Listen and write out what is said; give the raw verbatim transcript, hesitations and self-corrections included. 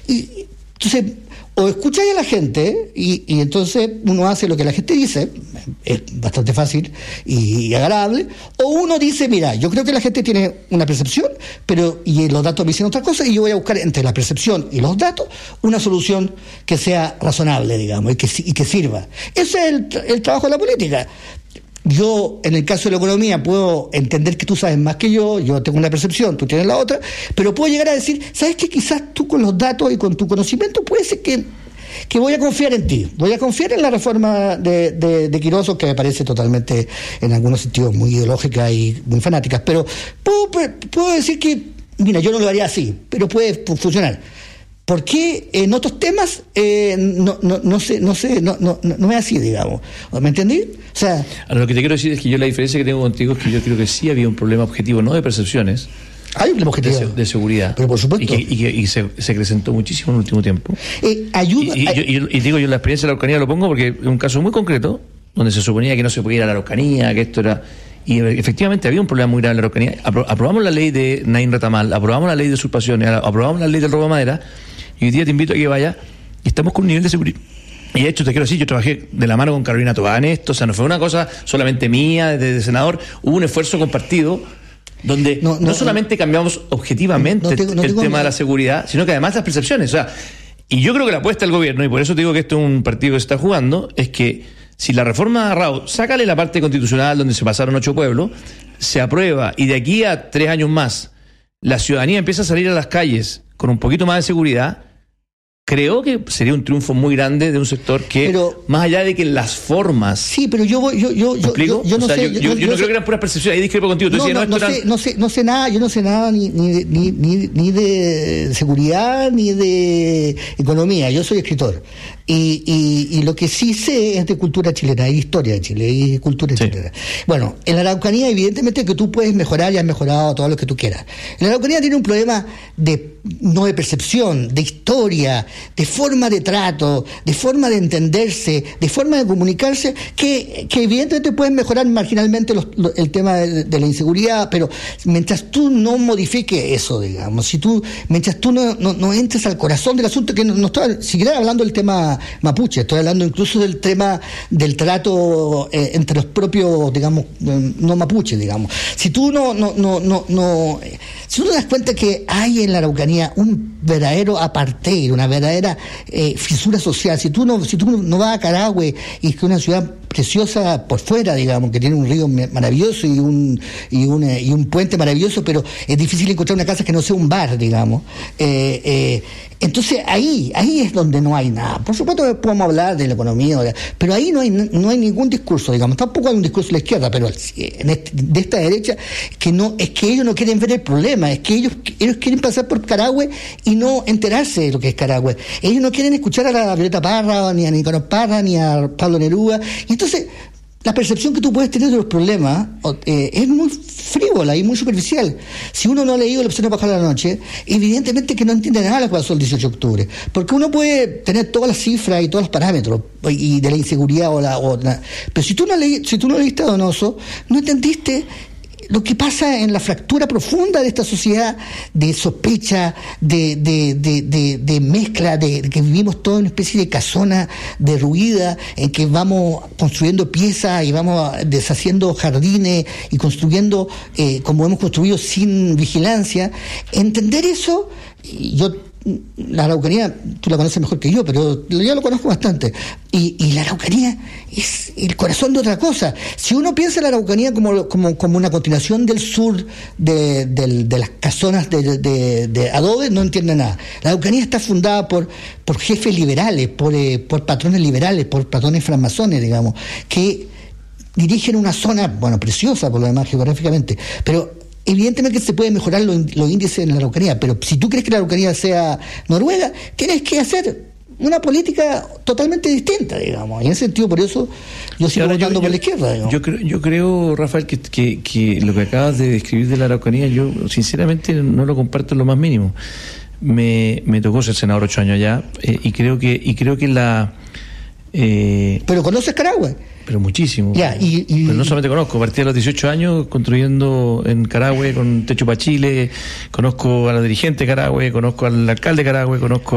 Y entonces, o escucháis a la gente y, y entonces uno hace lo que la gente dice, es bastante fácil y agradable, o uno dice, mira, yo creo que la gente tiene una percepción, pero y los datos me dicen otra cosa, y yo voy a buscar entre la percepción y los datos una solución que sea razonable, digamos, y que, y que sirva. Ese es el, el trabajo de la política. Yo, en el caso de la economía, puedo entender que tú sabes más que yo, yo tengo una percepción, tú tienes la otra, pero puedo llegar a decir, ¿sabes qué? Quizás tú con los datos y con tu conocimiento puede ser que, que voy a confiar en ti, voy a confiar en la reforma de, de, de Quirós, que me parece totalmente, en algunos sentidos, muy ideológica y muy fanática, pero puedo, puedo decir que, mira, yo no lo haría así, pero puede funcionar. ¿Por qué en otros temas eh, no, no, no sé, no sé, no, no, no es así, digamos? ¿Me entendí? O sea, ahora, lo que te quiero decir es que yo la diferencia que tengo contigo es que yo creo que sí había un problema objetivo, no de percepciones, hay un problema objetivo de, de seguridad, pero por supuesto, y que, y que y se, se acrecentó muchísimo en el último tiempo. Eh, ayuda, y, y, ay... yo, y, y digo, yo la experiencia de la Araucanía lo pongo porque es un caso muy concreto donde se suponía que no se podía ir a la Araucanía, que esto era... Y efectivamente había un problema muy grave en la Araucanía. Apro- aprobamos la ley de Naín Retamal, aprobamos la ley de usurpaciones, aprobamos la ley del robo de madera, y hoy día te invito a que vaya, y estamos con un nivel de seguridad. Y de hecho, te quiero decir, yo trabajé de la mano con Carolina Tobar en esto, o sea, no fue una cosa solamente mía, desde senador, hubo un esfuerzo compartido, donde no, no, no solamente cambiamos objetivamente no tengo, no el tema nada. de la seguridad, sino que además las percepciones. O sea, y yo creo que la apuesta del gobierno, y por eso te digo que esto es un partido que se está jugando, es que si la reforma de Arrau, sácale la parte constitucional donde se pasaron ocho pueblos, se aprueba, y de aquí a tres años más, la ciudadanía empieza a salir a las calles con un poquito más de seguridad, creo que sería un triunfo muy grande de un sector que, pero, más allá de que las formas... Sí, pero yo yo yo yo, yo, yo no o sea, sé... Yo, yo, yo, yo no sé, creo que eran puras percepciones, ahí discrepo contigo. Tú no, decías, no, no, no, sé, no, sé, no sé nada, yo no sé nada ni, ni, ni, ni, ni de seguridad, ni de economía, yo soy escritor. Y, y, y lo que sí sé es de cultura chilena, y de historia de Chile, y de cultura sí. chilena. Bueno, en la Araucanía evidentemente que tú puedes mejorar y has mejorado todo lo que tú quieras. En la Araucanía tiene un problema de no de percepción, de historia, de forma de trato, de forma de entenderse, de forma de comunicarse, que, que evidentemente pueden mejorar marginalmente los, los, el tema de, de la inseguridad, pero mientras tú no modifiques eso, digamos, si tú, mientras tú no, no, no entres al corazón del asunto, que no, no estoy siquiera hablando del tema mapuche, estoy hablando incluso del tema del trato eh, entre los propios, digamos, eh, no mapuche, digamos. Si tú no, no, no, no, no, si tú te das cuenta que hay en la Araucanía un verdadero apartheid, una verdadera eh, fisura social, si tú no, si tú no vas a Carahue, y que es una ciudad preciosa por fuera, digamos, que tiene un río maravilloso y un y un, y un puente maravilloso, pero es difícil encontrar una casa que no sea un bar, digamos. Eh, eh, entonces ahí ahí es donde no hay nada. Por supuesto que podemos hablar de la economía, pero ahí no hay no hay ningún discurso, digamos. Tampoco hay un discurso de la izquierda, pero en este, de esta derecha, que no es que ellos no quieren ver el problema, es que ellos ellos quieren pasar por Carahue y no enterarse de lo que es Carahue. Ellos no quieren escuchar a la Violeta Parra, ni a Nicanor Parra, ni a Pablo Neruda. Y entonces, la percepción que tú puedes tener de los problemas eh, es muy frívola y muy superficial. Si uno no ha leído La opción de bajar la noche, evidentemente que no entiende nada de lo que pasó el dieciocho de octubre. Porque uno puede tener todas las cifras y todos los parámetros y de la inseguridad o la... O la pero si tú no leí, si tú no leíste a Donoso, no entendiste lo que pasa en la fractura profunda de esta sociedad de sospecha, de, de, de, de, de mezcla, de, de que vivimos toda una especie de casona derruida, en que vamos construyendo piezas y vamos deshaciendo jardines y construyendo eh, como hemos construido sin vigilancia. Entender eso, yo... La Araucanía, tú la conoces mejor que yo, pero yo lo conozco bastante. Y, y la Araucanía es el corazón de otra cosa. Si uno piensa en la Araucanía como, como, como una continuación del sur de, de, de las casonas de, de, de adobe, no entiende nada. La Araucanía está fundada por, por jefes liberales, por, eh, por patrones liberales, por patrones francmasones, digamos, que dirigen una zona, bueno, preciosa por lo demás geográficamente, pero evidentemente que se puede mejorar los, los índices en la Araucanía, pero si tú crees que la Araucanía sea Noruega, tienes que hacer una política totalmente distinta, digamos. Y en ese sentido, por eso yo sigo Ahora, votando yo, por yo, la izquierda, digamos. Yo creo, yo creo Rafael, que, que, que lo que acabas de describir de la Araucanía, yo sinceramente no lo comparto en lo más mínimo. Me, me tocó ser senador ocho años allá, eh, y creo que y creo que la... Eh, ¿Pero conoces Carahue? Pero muchísimo. Ya, y, y, pero no solamente conozco, partí a los dieciocho años construyendo en Carahue con techo para Chile, conozco a la dirigente de Carahue, conozco al alcalde de Carahue, conozco